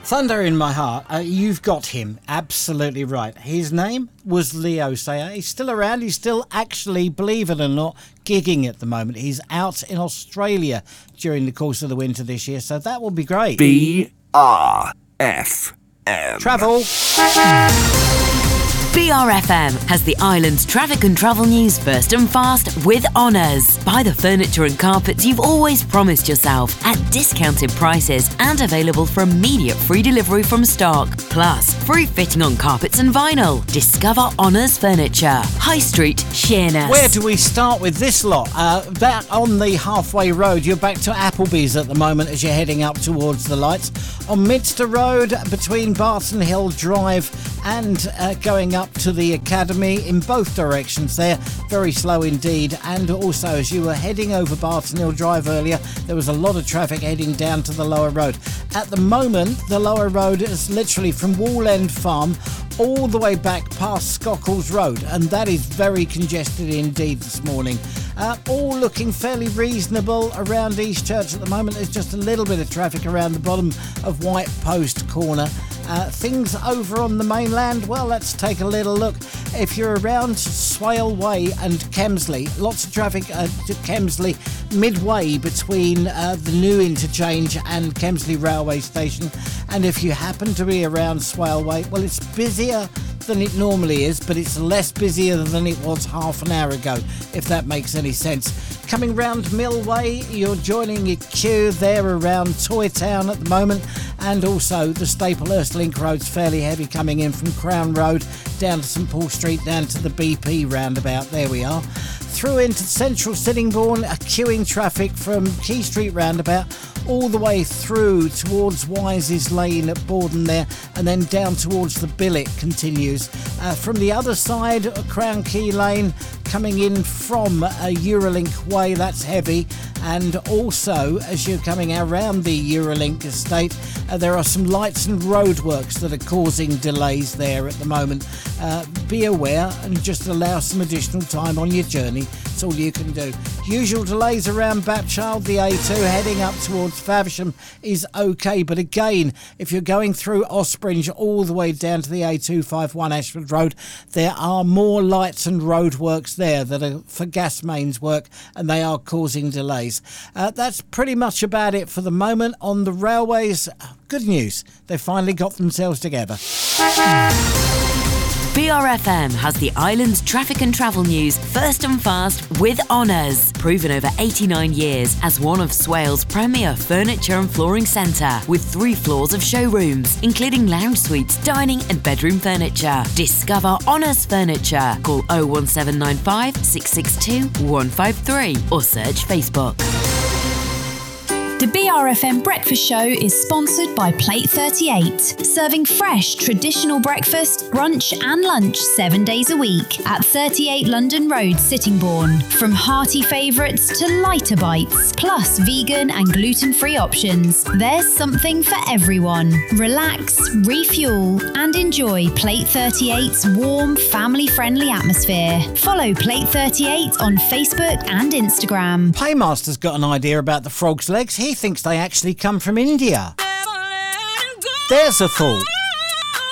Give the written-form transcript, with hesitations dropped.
Thunder in My Heart, you've got him absolutely right. His name was Leo Sayer. He's still around. He's still actually, believe it or not, gigging at the moment. He's out in Australia during the course of the winter this year, so that will be great. BRFM. Travel. BRFM has the island's traffic and travel news first and fast with Honours. Buy the furniture and carpets you've always promised yourself at discounted prices and available for immediate free delivery from stock. Plus, free fitting on carpets and vinyl. Discover Honours Furniture. High Street, Sheerness. Where do we start with this lot? Back on the halfway road, you're back to Applebee's at the moment as you're heading up towards the lights. On Minster Road, between Barton Hill Drive and going up to the Academy, in both directions there, very slow indeed. And also as you were heading over Barton Hill Drive earlier, there was a lot of traffic heading down to the lower road. At the moment, the lower road is literally from Wall End Farm all the way back past Scockles Road, and that is very congested indeed this morning. All looking fairly reasonable around Eastchurch at the moment. There's just a little bit of traffic around the bottom of White Post Corner. Things over on the mainland, well, let's take a little look. If you're around Swale Way and Kemsley, lots of traffic to Kemsley midway between the new interchange and Kemsley Railway Station. And if you happen to be around Swale Way, well, it's busier than it normally is, but it's less busier than it was half an hour ago, if that makes any sense. Coming round Mill Way, you're joining your queue there around Toy Town at the moment, and also the Staplehurst Link Road's fairly heavy coming in from Crown Road down to St Paul Street, down to the BP roundabout. There we are. Through into Central Sittingbourne, queuing traffic from Key Street roundabout all the way through towards Wise's Lane at Borden there, and then down towards the Billet continues. From the other side, Crown Key Lane coming in from Eurolink Way, that's heavy. And also, as you're coming around the Eurolink estate, there are some lights and roadworks that are causing delays there at the moment. Be aware and just allow some additional time on your journey. That's all you can do. Usual delays around Bapchild, the A2 heading up towards Faversham is okay, but again, if you're going through Ospringe all the way down to the A251 Ashford Road, there are more lights and roadworks there that are for gas mains work, and they are causing delays. That's pretty much about it for the moment on the railways. Good news, they finally got themselves together. BRFM has the island's traffic and travel news first and fast with Honours. Proven over 89 years as one of Swale's premier furniture and flooring centre, with 3 floors of showrooms, including lounge suites, dining and bedroom furniture. Discover Honours Furniture. Call 01795 662 153 or search Facebook. The BRFM Breakfast Show is sponsored by Plate 38, serving fresh, traditional breakfast, brunch and lunch 7 days a week at 38 London Road, Sittingbourne. From hearty favourites to lighter bites, plus vegan and gluten-free options, there's something for everyone. Relax, refuel and enjoy Plate 38's warm, family-friendly atmosphere. Follow Plate 38 on Facebook and Instagram. Paymaster's got an idea about the frog's legs. He thinks they actually come from India. There's a thought.